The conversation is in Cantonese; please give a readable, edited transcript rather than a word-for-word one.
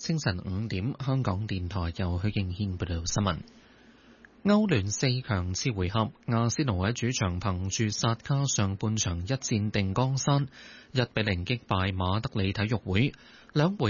清晨5點，香港電台由許敬軒報道新聞。歐聯4強次回合，阿仙奴喺主場憑住薩卡上半場一戰定江山，1-0擊敗馬德里體育會，兩回